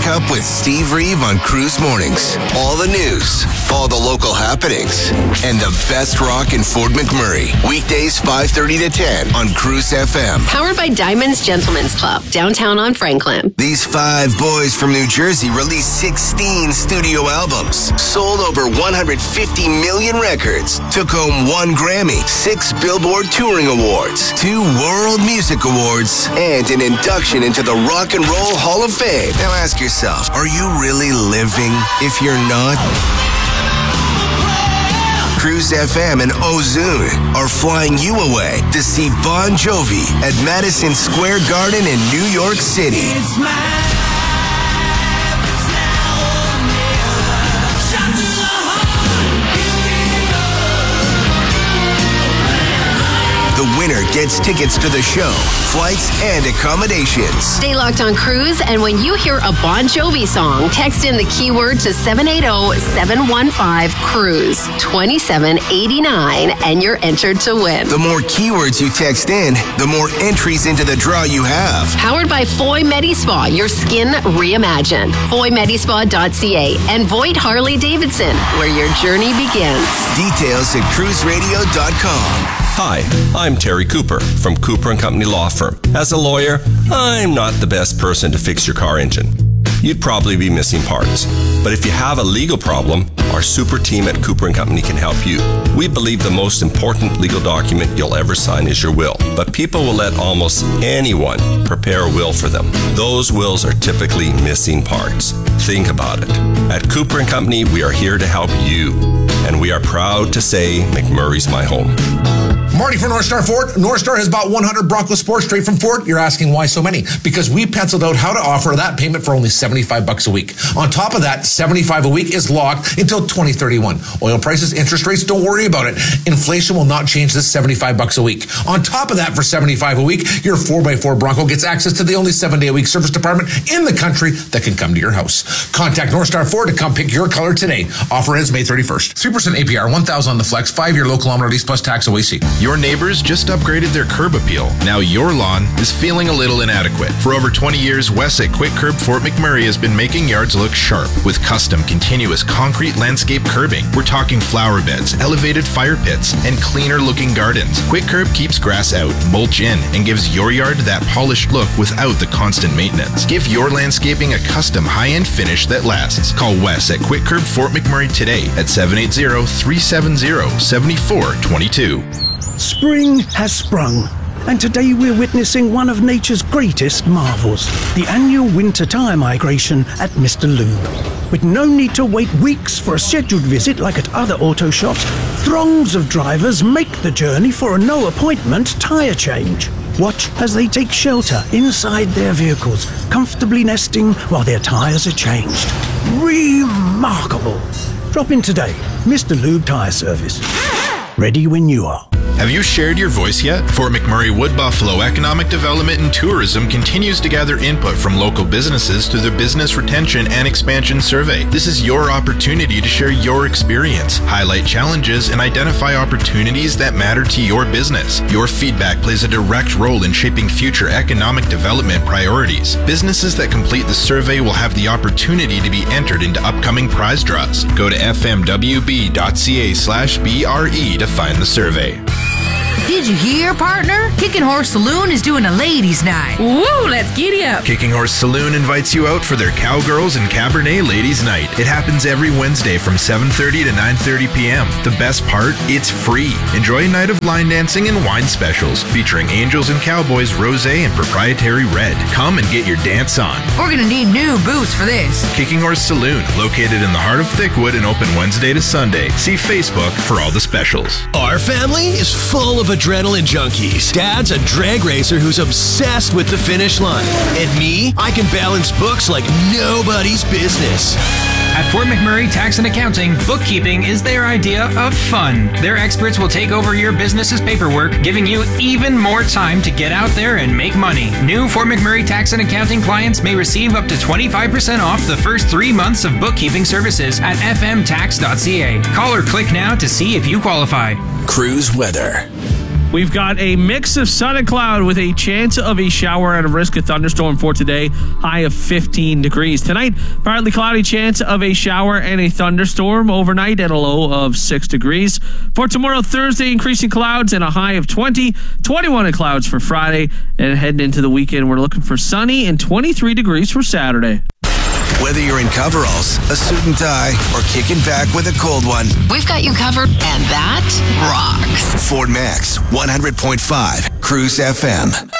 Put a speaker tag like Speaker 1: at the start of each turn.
Speaker 1: Up with Steve Reeve on Cruise Mornings. All the news, all the local happenings, and the best rock in Fort McMurray. Weekdays 5:30 to 10 on Cruise FM.
Speaker 2: Powered by Diamonds Gentlemen's Club, downtown on Franklin.
Speaker 1: These 5 boys from New Jersey released 16 studio albums, sold over 150 million records, took home 1 Grammy, 6 Billboard Touring Awards, 2 World Music Awards, and an induction into the Rock and Roll Hall of Fame. Now ask yourself, are you really living? If you're not, Cruise FM and Ozune are flying you away to see Bon Jovi at Madison Square Garden in New York City. The winner gets tickets to the show, flights, and accommodations.
Speaker 2: Stay locked on Cruise, and when you hear a Bon Jovi song, text in the keyword to 780-715-CRUISE 2789, and you're entered to win.
Speaker 1: The more keywords you text in, the more entries into the draw you have.
Speaker 2: Powered by Foy Medispa, your skin reimagined. FoyMedispa.ca and Voight Harley Davidson, where your journey begins.
Speaker 1: Details at cruiseradio.com.
Speaker 3: Hi, I'm Terry Cooper from Cooper & Company Law Firm. As a lawyer, I'm not the best person to fix your car engine. You'd probably be missing parts. But if you have a legal problem, our super team at Cooper & Company can help you. We believe the most important legal document you'll ever sign is your will. But people will let almost anyone prepare a will for them. Those wills are typically missing parts. Think about it. At Cooper & Company, we are here to help you. And we are proud to say McMurray's my home.
Speaker 4: Marty from North Star Ford. North Star has bought 100 Bronco Sports straight from Ford. You're asking why so many? Because we penciled out how to offer that payment for only $75 a week. On top of that, $75 a week is locked until 2031. Oil prices, interest rates, don't worry about it. Inflation will not change this $75 a week. On top of that, for $75 a week, your 4x4 Bronco gets access to the only 7-day-a-week service department in the country that can come to your house. Contact North Star Ford to come pick your color today. Offer ends May 31st. 3% APR, $1,000 on the flex, 5-year low kilometer lease plus tax OAC.
Speaker 5: Your neighbors just upgraded their curb appeal. Now your lawn is feeling a little inadequate. For over 20 years, Wes at Quick Curb Fort McMurray has been making yards look sharp with custom, continuous concrete landscape curbing. We're talking flower beds, elevated fire pits, and cleaner looking gardens. Quick Curb keeps grass out, mulch in, and gives your yard that polished look without the constant maintenance. Give your landscaping a custom high-end finish that lasts. Call Wes at Quick Curb Fort McMurray today at 780-370-7422.
Speaker 6: Spring has sprung, and today we're witnessing one of nature's greatest marvels, the annual winter tire migration at Mr. Lube. With no need to wait weeks for a scheduled visit like at other auto shops, throngs of drivers make the journey for a no-appointment tire change. Watch as they take shelter inside their vehicles, comfortably nesting while their tires are changed. Remarkable! Drop in today, Mr. Lube Tire Service. Ready when you are.
Speaker 5: Have you shared your voice yet? Fort McMurray Wood Buffalo Economic Development and Tourism continues to gather input from local businesses through the Business Retention and Expansion Survey. This is your opportunity to share your experience, highlight challenges, and identify opportunities that matter to your business. Your feedback plays a direct role in shaping future economic development priorities. Businesses that complete the survey will have the opportunity to be entered into upcoming prize draws. Go to fmwb.ca/BRE to find the survey.
Speaker 7: Did you hear, partner? Kicking Horse Saloon is doing a ladies' night.
Speaker 8: Woo, let's giddy up.
Speaker 5: Kicking Horse Saloon invites you out for their Cowgirls and Cabernet Ladies' Night. It happens every Wednesday from 7:30 to 9:30 p.m. The best part? It's free. Enjoy a night of line dancing and wine specials featuring Angels and Cowboys Rosé and Proprietary Red. Come and get your dance on.
Speaker 7: We're gonna need new boots for this.
Speaker 5: Kicking Horse Saloon, located in the heart of Thickwood and open Wednesday to Sunday. See Facebook for all the specials.
Speaker 9: Our family is full of adrenaline junkies. Dad's a drag racer who's obsessed with the finish line. And me, I can balance books like nobody's business.
Speaker 10: At Fort McMurray Tax and Accounting, bookkeeping is their idea of fun. Their experts will take over your business's paperwork, giving you even more time to get out there and make money. New Fort McMurray Tax and Accounting clients may receive up to 25% off the first 3 months of bookkeeping services at fmtax.ca. Call or click now to see if you qualify.
Speaker 1: Cruise weather.
Speaker 8: We've got a mix of sun and cloud with a chance of a shower and a risk of thunderstorm for today, high of 15 degrees. Tonight, partly cloudy, chance of a shower and a thunderstorm overnight at a low of 6 degrees. For tomorrow, Thursday, increasing clouds and a high of 20, 21 in clouds for Friday. And heading into the weekend, we're looking for sunny and 23 degrees for Saturday.
Speaker 1: Whether you're in coveralls, a suit and tie, or kicking back with a cold one,
Speaker 2: We've got you covered, and that rocks.
Speaker 1: Ford Max 100.5 Cruise FM.